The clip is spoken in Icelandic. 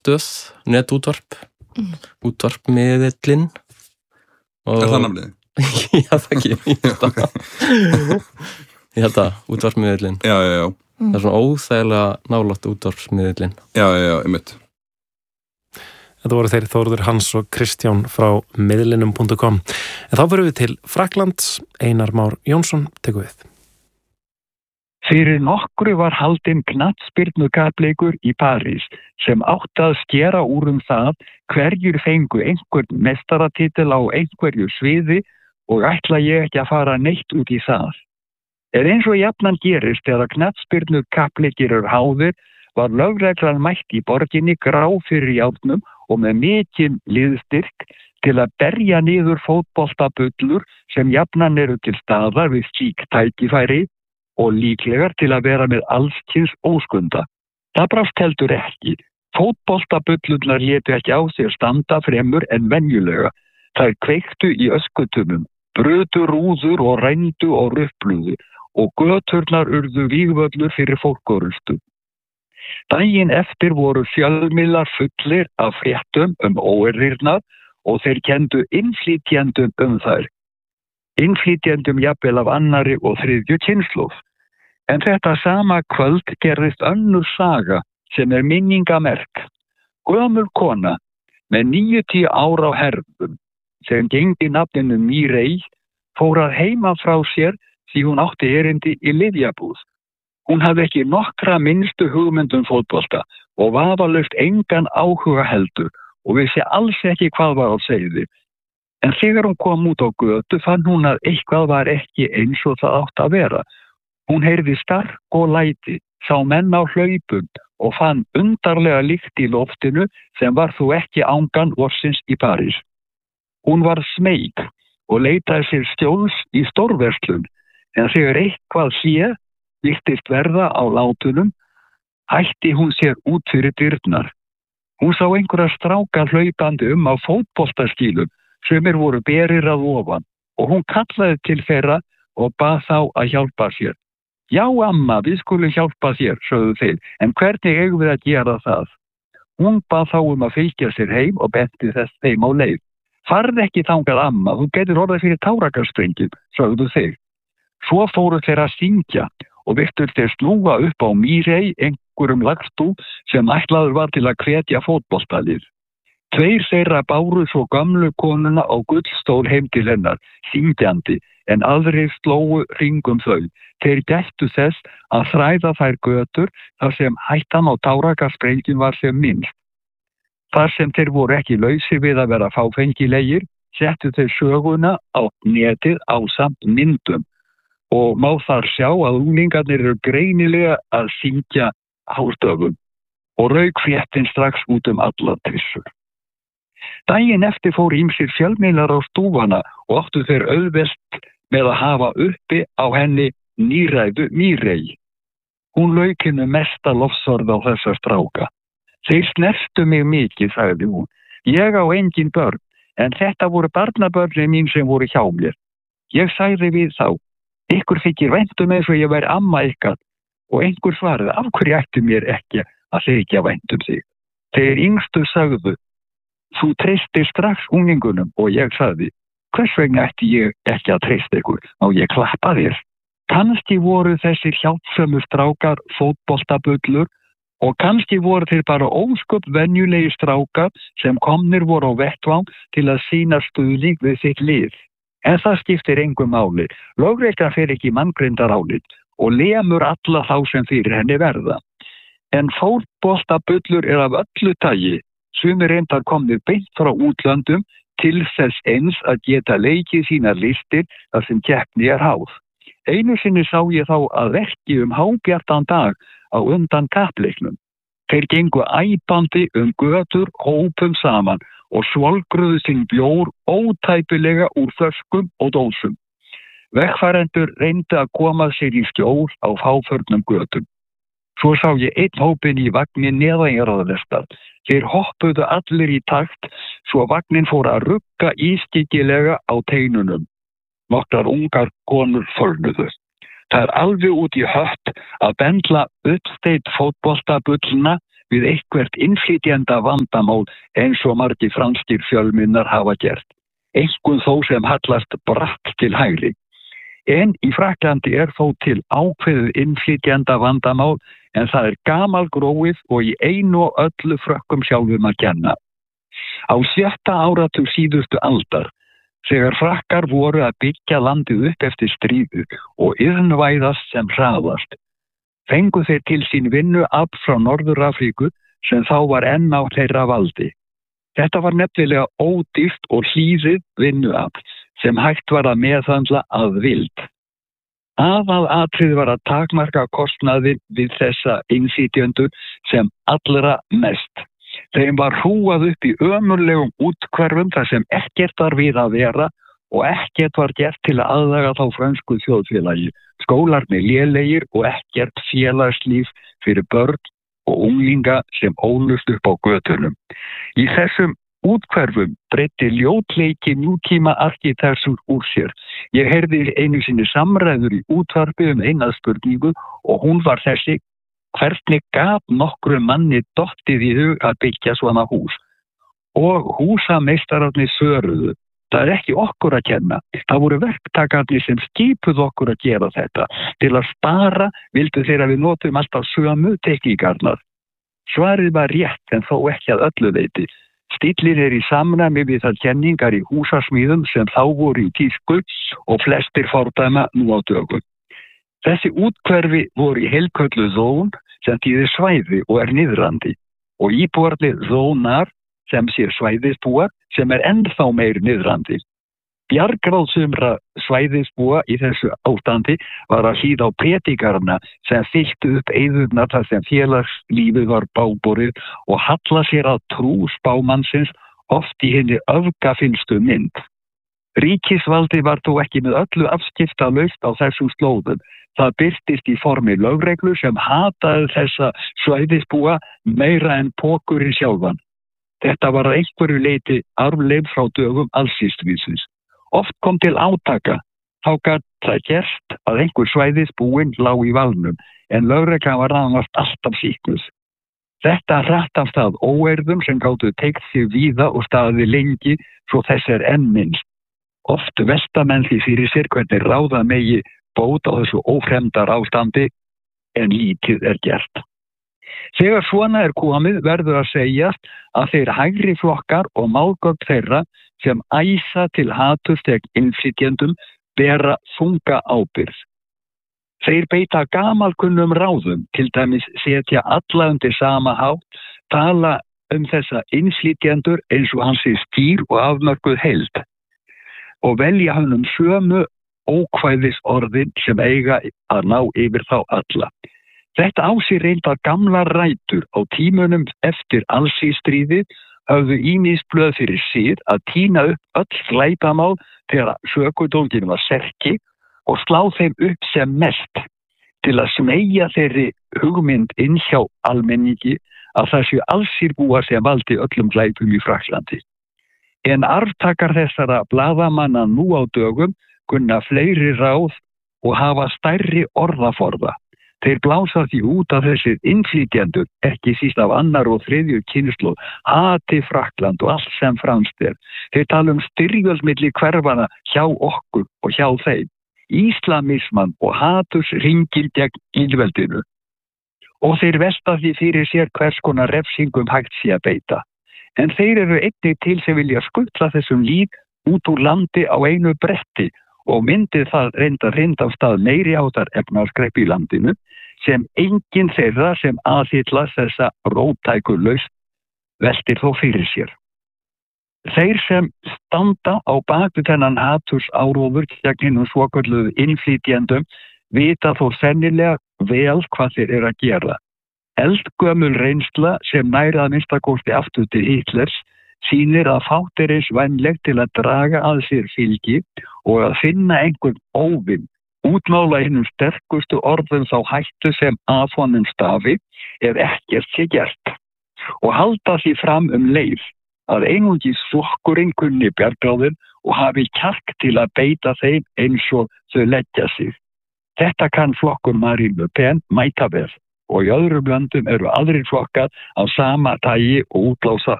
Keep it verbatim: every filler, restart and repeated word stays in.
stöð, netútvarp, mm. útvarpmiðillinn. Er það namnið? Já, það ekki, ég held að. Ég held að, útvarpmiðillinn. Já, já, já. Það er svona óþægilega nálægt útvarpsmiðillinn. Já, já, já, einmitt. Þetta voru þeir Þórður Hans og Kristján frá miðlinum punktur com. En þá fyrir við til Frakklands. Einar Már Jónsson tekur við. Fyrir nokkru var haldinn knattspyrnukapleikur í París sem átti að skera úr um það hverjur fengu einhvern meistaratitil á einhverju sviði og ætla ég ekki að fara neitt út í það. En eins og jafnan gerist þegar knattspyrnukapleikir eru háðir var lögreglan mætt í borginni grá fyrir járnum og með mikinn liðstyrk til að berja niður fótboltabullur sem jafnan eru til staðar við slík tækifæri og líklegar til að vera með allskyns óskunda. Það brást heldur ekki. Fótboltabullurnar létu ekki á sér standa fremur en venjulega. Þær kveiktu í öskutumum, brutu rúður og rændu og rupluðu og göturnar urðu vígvöllur fyrir fólkorustu. Daginn eftir voru fjölmiðlar fullir af fréttum um óeirðirnar og þeir kendu innflytjendum um þær. Innflytjendum jafnvel af annarri og þriðju kynslóð. En þetta sama kvöld gerðist önnur saga sem er minningamerk. Gömul kona með níutíu ára á herðum sem gegndi nafninu Mireille fór að heima frá sér því hún átti erindi í lyfjabúð. Hún hafði ekki nokkra minnstu hugmyndum fótbolta og vafalaust engan áhuga heldur og vissi alls ekki hvað var á seyði. En þegar hún kom út á götu fann hún að eitthvað var ekki eins og það átt að vera. Hún heyrði stark og læti, sá menn á hlaupum og fann undarlega lykt í loftinu sem var þó ekki angan vorsins í París. Hún var smeyk og leitaði sér skjóls í stórverslun, en þegar eitthvað sé virtist verða á látunum, hætti hún sér út fyrir dyrnar. Hún sá einhverja stráka hlaupandi um á fótboltaskílum sem er voru berir að ofan og hún kallaði til þeirra og bað þá að hjálpa sér. Já, amma, við skulum hjálpa þér, sögðu þeir, en hvernig eigum við að gera það? Hún bað þá um að fylgja sér heim og benti þess þeim á leið. Farð ekki þangað, amma, þú getur orðað fyrir tárakarstrengið, sögðu þeir. Svo fóru þeir að syngja og virtust þeir snúa upp á Mireille einhverjum lagstú sem ætlaður var til að hvetja fótboltalið. Tveir þeirra báru svo gamlu konuna á gullstól heim til hennar, syngjandi, en aðrir slóu hringum þau. Þeir gættu þess að þræða þær götur þar sem hættan á tárakarstrengin var sem minnst. Þar sem þeir voru ekki lausir við að vera fáfengilegir, settu þeir söguna á netið ásamt myndum. Og má þar sjá að unglingarnir eru greinilega að syngja hástöfum og rauk fréttin strax út um allar trissur. Daginn eftir fór ýmsir fjölmiðlar á stúfana og áttu þeir auðvelt með að hafa uppi á henni nýræðu Mireille. Hún lauk henni mesta lofsorð á þessa stráka. Þeir snertu mig mikið, sagði hún. Ég á engin börn, en þetta voru barnabörnin mín sem voru hjá mér. Ég sagði við þá, ykkur þykir væntum eins og ég væri amma ykkar, og einhver svaraði, af hverju ættu mér ekki að þykja væntum sig. Þeir yngstu sagðu, þú treystir strax unglingunum, og ég sagði, hvers vegna ætti ég ekki að treysta ykkur, og ég klappa þér. Kannski voru þessir hjálpsömu strákar fótboltabullur og kannski voru þeir bara ósköp venjulegi strákar sem komnir voru á vettvang til að sýna stuðning við sitt lið. En það skiptir engu máli. Lögreglan fer ekki manngrindarálit og lemur alla þá sem fyrir henni verða. En fótboltabullur er af öllu tagi. Sumir reyndar komnir beint frá útlöndum til þess eins að geta leikið sína listir þar sem keppni er háð. Einu sinni sá ég þá að verki um hábjartan dag á undan kappleiknum. Þeir gengu æpandi um götur hópum saman og svolgruðu sinn bjór ótæpilega úr flöskum og dósum. Vegfarendur reyndu að koma sér í skjól á fáförnum götum. Svo sá ég einn hópin í vagnin neðanjarðarlestar. Þeir hoppuðu allir í takt svo vagnin fór að rugga ískyggilega á teinunum. Nokkrar ungar konur fölnuðu. Það er alveg út í hött að bendla uppsteitt fótboltabullna við eitthvert innflytjenda vandamál eins og margir franskir fjölmiðlar hafa gert, einkum þó sem hallast bratt til hægri. En í Frakklandi er þó til ákveðið innflytjenda vandamál, en það er gamalgróið og í einu og öllu Frökkum sjálfum að kenna. Á sjötta áratug síðustu aldar, þegar Frakkar voru að byggja landið upp eftir stríðu og iðnvæðast sem hraðast, fengu þeir til sín vinnuafl frá Norður-Afríku sem þá var enn á þeirra valdi. Þetta var nefnilega ódýrt og hlýðið vinnuafl sem hægt var að meðhandla að vild. Aðalatriðið var að takmarka kostnaði við þessa innflytjendur sem allra mest. Þeim var hrúað upp í ömurlegum úthverfum þar sem ekkert var við að vera og ekkert var gert til að aðlaga þá frönsku þjóðfélagi. Skólarnir lélegir og ekkert félagslíf fyrir börn og unglinga sem ólust upp á götunum. Í þessum úthverfum breyti ljótleiki nútíma arkitektur úr sér. Ég heyrði einu sinni samræður í útvarpi um eina spurningu og hún var þessi: hvernig gat nokkru manni dottið í hug að byggja svona hús? Og húsameistararnir svöruðu: það er ekki okkur að kenna. Það voru verktakarnir sem skipuðu okkur að gera þetta. Til að spara vildu þeir að við notum alltaf sömu tekníkarnar. Svarið var rétt en þó ekki að öllu leyti. Stíllinn er í samræmi við þær kenningar í húsasmíðum sem þá voru í tísku og flestir fordæma nú á dögum. Þessi úthverfi voru í heilköllu zón sem þýðir svæði og er niðrandi og íbúarnir zónar sem sér svæðisbúar sem er ennþá meir niðrandi. Bjargráð sumra svæðisbúa í þessu ástandi var að hlýða á predikarana sem fylltu upp eyðurnar þar sem félagslífið var báborið og halla sér að trú spámannsins oft í hinni öfgafinnstu mynd. Ríkisvaldi var þó ekki með öllu afskiptalaust á þessum slóðum. Það birtist í formi lögreglu sem hataði þessa svæðisbúa meira en pókurinn sjálfan. Þetta var að einhverju leyti arfleifð frá dögum allsýstvísins. Oft kom til átaka, þá gat það gerst að einhver svæðisbúinn lá í valnum, en lögreglan var annars alltaf sýknuð. Þetta hratt af stað óeirðum sem gátu teygt sig víða og staði lengi, svo þess er enn minnst. Oft velta menn því fyrir sér hvernig ráða megi bót á þessu ófremdar ástandi, en lítið er gert. Þegar svona er komið verður að segjast að þeir hægri flokkar og málgögn þeirra sem æsa til haturs gegn innflytjendum bera þunga ábyrgð. Þeir beita gamalkunnum ráðum, til dæmis setja alla undir sama hátt, tala um þessa innflytjendur eins og hans er skýr og afmörkuð heild og velja hann um sömu ókvæðis orðin sem eiga að ná yfir þá alla. Þetta á sér reyndar gamlar rætur á tímunum eftir allsýstríðið höfðu ýmis blöð fyrir sér að tína upp öll glæpamál þegar sökudólgin var serki og slá þeim upp sem mest til að smeygja þeirri hugmynd inn hjá almenningi að það séu allsýrbúar sem valdi öllum glæpum í Frakklandi. En arftakar þessara blaðamanna nú á dögum kunna fleiri ráð og hafa stærri orðaforða. Þeir blása því út að þessir innflytjendur, ekki síst af annar og þriðju kynslóð, hati Frakkland og allt sem franskt er. Þeir tala um styrjöld milli hverfana hjá okkur og hjá þeim, íslamisman og haturs ringil gegn lýðveldinu. Og þeir velta því fyrir sér hvers konar refsingum hægt sé að beita. En þeir eru einnig til sem vilja skutla þessum lýð út úr landi á einu bretti og myndi það reynda reynda af stað meiri áttar efnaskrepp í landinu sem enginn þeirra sem aðhylla þessa róttæku lausn veltir þó fyrir sér. Þeir sem standa á baku þennan haturs áróður gegn hinum svokölluðu innflytjendum vita þó sennilega vel hvað þeir eru að gera. Eldgömul reynsla sem næra að minnsta kosti aftur til Hitlers sýnir að fátt er eins vænlegt til að draga að sér fylgi og að finna einhvern óvinn, útmála hinnum sterkustu orðum þá hættu sem af honum stafi ef ekkert sé gert og halda því fram um leið að einungis flokkurinn kunni bjargráðin og hafi kjark til að beita þeim eins og þau leggja sig. Þetta kann flokkur Marine Le Pen mæta vel og í öðrum löndum eru aðrir flokkar á sama tagi og útlása